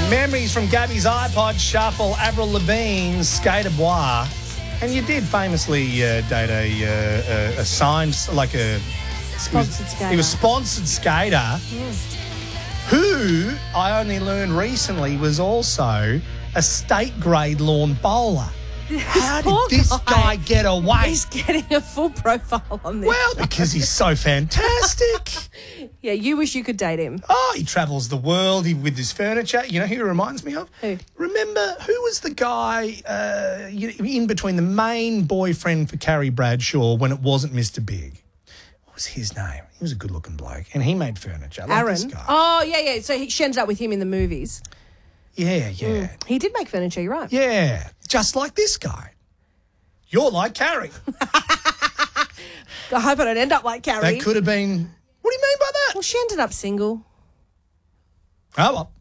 Memories from Gabby's iPod Shuffle, Avril Lavigne's Skater Bois. And you did famously date a signed, like a... Sponsored skater. He was sponsored skater who, I only learned recently, was also a state-grade lawn bowler. How did this guy get away? He's getting a full profile on this. Well, because he's so fantastic. Yeah, you wish you could date him. Oh, he travels the world with his furniture. You know who he reminds me of? Who? Remember, who was the guy in between the main boyfriend for Carrie Bradshaw when it wasn't Mr. Big? What was his name? He was a good-looking bloke, and he made furniture. Like Aaron. this guy. Oh, yeah. So she ended up with him in the movies. Yeah. He did make furniture, you're right. Yeah, just like this guy. You're like Carrie. I hope I don't end up like Carrie. That could have been... What do you mean by that? Well, she ended up single. Oh, well.